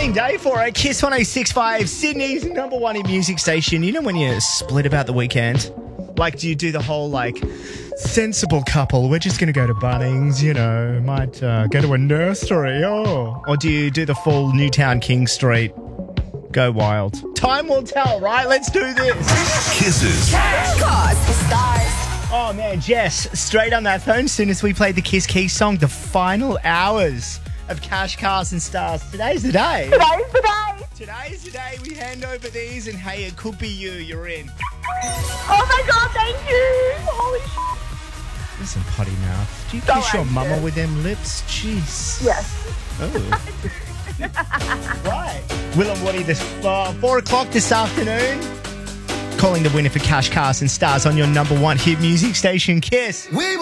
Exciting day for it. Kiss 106.5, Sydney's number one in music station. You know when you split about the weekend? Like, do you do the whole, sensible couple? We're just going to go to Bunnings, might go to a nursery, Or do you do the full Newtown King Street? Go wild. Time will tell, right? Let's do this. Kisses. Cars for stars. Oh, man, Jess, straight on that phone soon as we play the Kiss Keys song, the final hours of Cash, Cars and Stars. Today's the day. Today's the day. Today's the day we hand over these and, hey, it could be you. You're in. Oh my God, thank you. Holy shit. Listen, potty mouth. Do you Don't kiss your like mama it. with them lips? Jeez. Yes. Oh. Right. Will and Woody, this 4 o'clock this afternoon. Calling the winner for Cash, Cars and Stars on your number one hit music station, Kiss. We